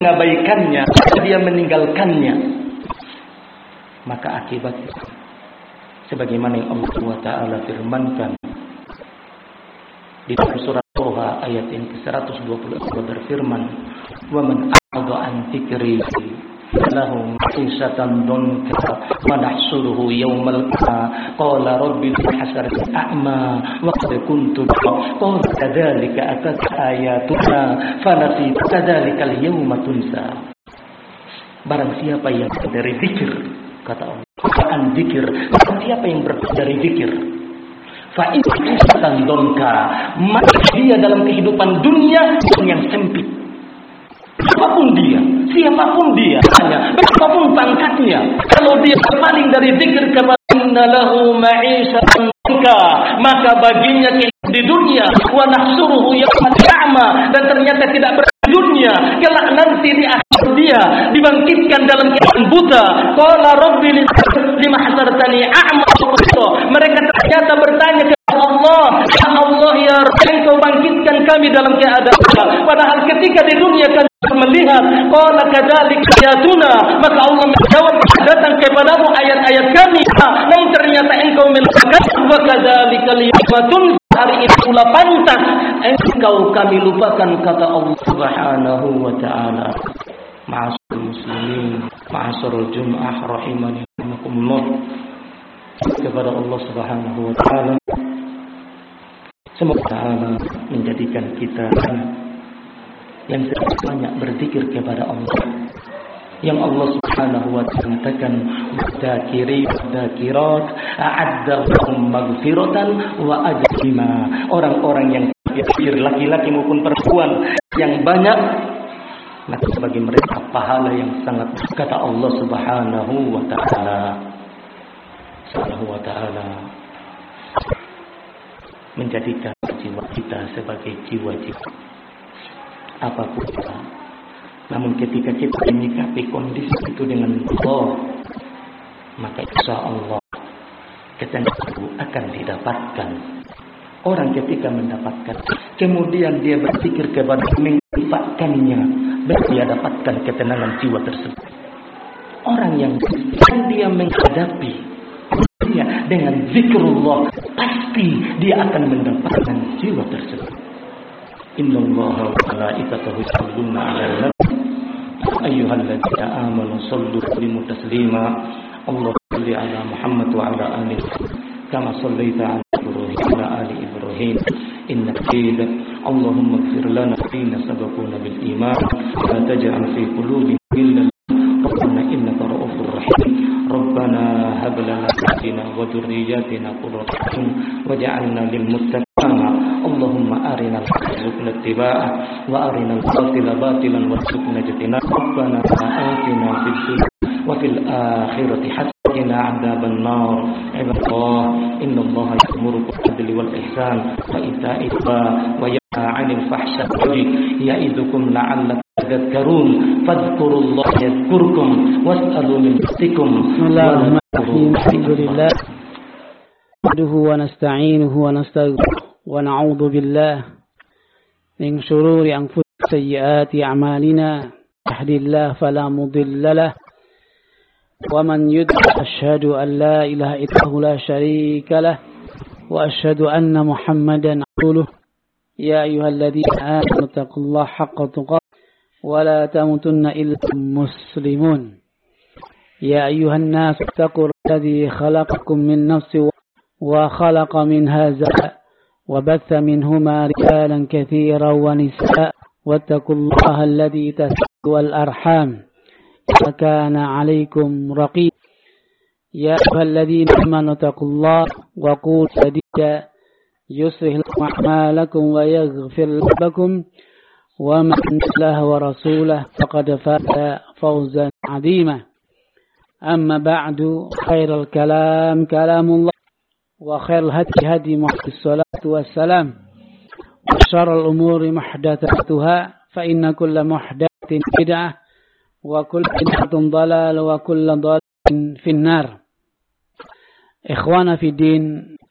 mengabaikannya, dia meninggalkannya, maka akibatnya sebagaimana yang Allah Taala firmankan di dalam surat Toha ayat yang ke-120 berfirman, "Wa man a'rada an dzikri lahu ma'isatan dunka wa nahsuruhu yaumal qiyamah qala rabbi hasarni a'ma wa qad kuntu qala kadzalika atat ayatuna fanasi kadzalika al-yawma tunsa." Barang siapa yang dari zikir, kata Allah, an zikir, siapa yang dari zikir, fa insan donka, maka dia dalam kehidupan dunia yang sempit. Siapapun dia, berapapun pangkatnya, kalau dia berpaling dari zikir kepada innalahu ma'isatan donka, maka baginya di dunia, wa nahsuruhu yawmal qiyamah, dan ternyata tidak di dunia, kelak nanti di akhir dia dibangkitkan dalam keadaan buta. Qala rabbi lima hasartani a'ma. Mereka ternyata bertanya kepada Allah, ya Allah, ya Rabb, engkau bangkitkan kami dalam keadaan buta, padahal ketika di dunia kami melihat. Qala kadzalika ayatuna, maka Allah menjawab, datang kepadamu ayat-ayat kami, namun ternyata engkau melupakan. Wa kadzalikal yawma tunsa, hari itu pula pantas engkau kami lupakan, kata Allah Subhanahu wa taala. Ma'asyiral muslimin, ma'asyiral jum'ah rahimani wa rahimakumullah. Kepada Allah Subhanahu wa taala, semoga taala menjadikan kita yang banyak berzikir kepada Allah, yang Allah Subhanahu wa ta'ala katakan, "Dzakiri dzakirat a'adda lahum maghfiratan wa ajrima." Orang-orang yang berzikir, laki-laki maupun perempuan yang banyak, maka bagi mereka pahala yang sangat, kata Allah Subhanahu wa ta'ala, menjadikan jiwa kita sebagai jiwa-jiwa apapun. Namun ketika kita menyikapi kondisi itu dengan Allah, maka insya Allah ketenangan akan didapatkan. Orang ketika mendapatkan, kemudian dia berpikir kepada menginfakkannya, dia dapatkan ketenangan jiwa tersebut. Orang yang dia menghadapi dia dengan zikrullah, pasti dia akan mendapatkan jiwa tersebut. Innallaha wa malaikatahu yusholluna 'alan nabi ayyuhalladzina amanu shallu 'alaihi taslima. Allahumma shalli 'ala Muhammad wa 'ala ali kama shallaita 'ala Ibrahim wa 'ala ali Ibrahim innaka Hamidum. Allahumma ighfir lana ladzina sabaquna bil iman wa la taj'al fi qulubina ghillan rabbana innaka ra'ufur rahim. Rabbana hab lana wa dhurriyyatina qurrata a'yun waj'alna lil muttaqin. Allahumma arinal haqqa warzuqna ittiba'ah wa arinal batila batilan warzuqna ijtinabah. Rabbana atina fid dunya wa fil akhirati hasanah wa qina 'adzaban nar. Ibadallah, innallaha ya'muru bil 'adli wal ihsan wa ita'i wa yanha 'anil fahsya'i ya'idukum la'allakum tadhakkarun. Fadhkurullaha yadhkurkum was'alu min fadlikum. Bismillahirrahmanirrahim. Alhamdulillah nahmaduhu wa nasta'inuhu wa nastaghfiruh wa na'udzu billahi min shururi anfusina wa sayyiati a'malina. Yahdihillahu fala mudilla lahu wa man yudlil asyhadu an la ilaha illallah la syarika lahu wa asyhadu anna Muhammadan abduhu. Ya ayyuhalladzina amanu taqullaha haqqa tuqatih wa la tamutunna illa muslimun. Ya ayyuhan nas taqul ladzi khalaqakum min nafsin wa khalaqa minha zawjaha وبث منهما رجالا كثيرا ونساء واتقوا الله الذي تساءلون والأرحام كان عليكم رقيبا. يا أيها الذين آمنوا اتقوا الله وقولوا سديدا يصلح لكم أعمالكم ويغفر لكم ومن يطع الله ورسوله فقد فاز فوزا عظيما. أما بعد، خير الكلام كلام الله وخير الهدي هدي محمد الصلاة والسلام وشر الأمور محدثاتها فإن كل محدثة بدعة وكل بدعة ضلالة وكل ضلالة في النار. Ikhwana fi din,